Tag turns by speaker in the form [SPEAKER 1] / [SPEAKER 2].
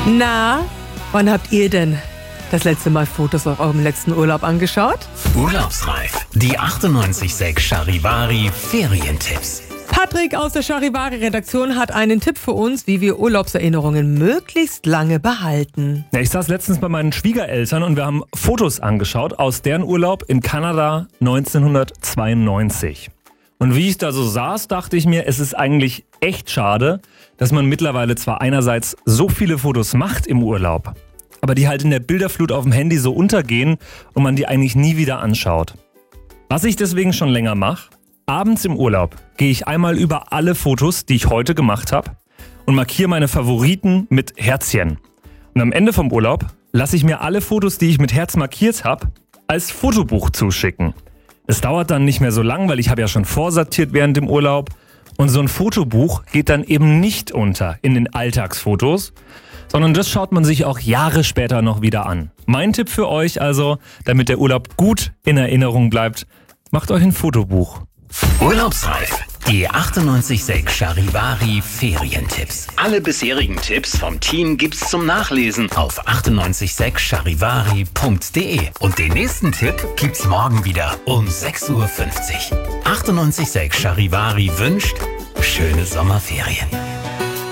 [SPEAKER 1] Na, wann habt ihr denn das letzte Mal Fotos aus eurem letzten Urlaub angeschaut?
[SPEAKER 2] Urlaubsreif. Die 98.6 Charivari Ferientipps.
[SPEAKER 1] Patrick aus der Charivari-Redaktion hat einen Tipp für uns, wie wir Urlaubserinnerungen möglichst lange behalten.
[SPEAKER 3] Ja, ich saß letztens bei meinen Schwiegereltern und wir haben Fotos angeschaut aus deren Urlaub in Kanada 1992. Und wie ich da so saß, dachte ich mir, es ist eigentlich echt schade, dass man mittlerweile zwar einerseits so viele Fotos macht im Urlaub, aber die halt in der Bilderflut auf dem Handy so untergehen und man die eigentlich nie wieder anschaut. Was ich deswegen schon länger mache: abends im Urlaub gehe ich einmal über alle Fotos, die ich heute gemacht habe, und markiere meine Favoriten mit Herzchen. Und am Ende vom Urlaub lasse ich mir alle Fotos, die ich mit Herz markiert habe, als Fotobuch zuschicken. Es dauert dann nicht mehr so lang, weil ich habe ja schon vorsortiert während dem Urlaub. Und so ein Fotobuch geht dann eben nicht unter in den Alltagsfotos, sondern das schaut man sich auch Jahre später noch wieder an. Mein Tipp für euch also, damit der Urlaub gut in Erinnerung bleibt: macht euch ein Fotobuch.
[SPEAKER 2] Urlaubsreif. Die 98.6 Charivari Ferientipps. Alle bisherigen Tipps vom Team gibt's zum Nachlesen auf 98.6charivari.de. Und den nächsten Tipp gibt's morgen wieder um 6.50 Uhr. 98.6 Charivari wünscht schöne Sommerferien.